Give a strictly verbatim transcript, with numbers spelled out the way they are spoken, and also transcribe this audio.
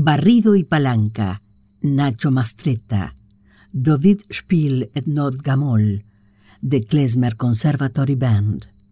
Barrido y palanca, Nacho Mastretta, David Spiel et Not Gamol, The Klezmer Conservatory Band.